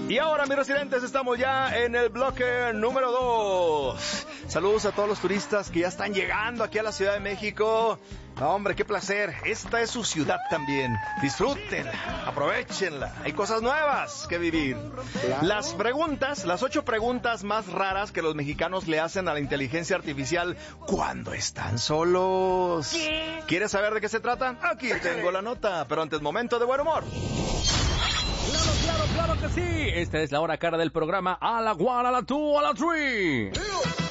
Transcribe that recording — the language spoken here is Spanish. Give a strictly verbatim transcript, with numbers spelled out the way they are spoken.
Y ahora, mis residentes, estamos ya en el bloque número dos. Saludos a todos los turistas que ya están llegando aquí a la Ciudad de México. No, hombre, qué placer. Esta es su ciudad también. Disfrútenla, aprovechenla. Hay cosas nuevas que vivir. Las preguntas, las ocho preguntas más raras que los mexicanos le hacen a la inteligencia artificial cuando están solos. ¿Qué? ¿Quieres saber de qué se trata? Aquí tengo la nota, pero antes, momento de buen humor. Claro, claro, claro que sí. Esta es la hora cara del programa. A la one, a la two, a la three.